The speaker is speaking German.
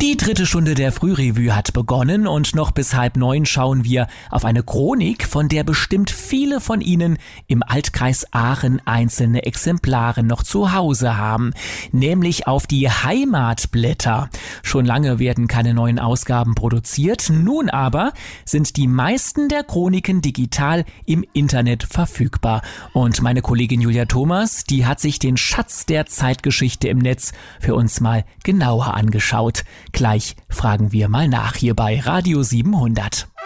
Die 3. Stunde der Frührevue hat begonnen und noch bis 8:30 schauen wir auf eine Chronik, von der bestimmt viele von Ihnen im Altkreis Aachen einzelne Exemplare noch zu Hause haben, nämlich auf die Heimatblätter. Schon lange werden keine neuen Ausgaben produziert, nun aber sind die meisten der Chroniken digital im Internet verfügbar. Und meine Kollegin Julia Thomas, die hat sich den Schatz der Zeitgeschichte im Netz für uns mal genauer angeschaut. Gleich fragen wir mal nach hier bei Radio 700.